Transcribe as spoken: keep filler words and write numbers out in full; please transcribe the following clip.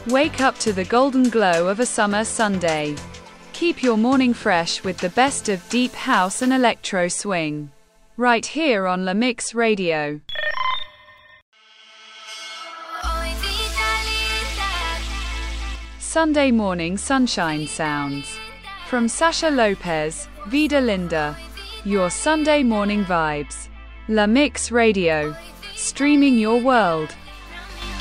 Wake up to the golden glow of a summer Sunday. Keep your morning fresh with the best of deep house and electro swing. Right here on La Mix Radio. Sunday morning sunshine sounds. From Sasha Lopez, Vida Linda. Your Sunday morning vibes. La Mix Radio. Streaming your world.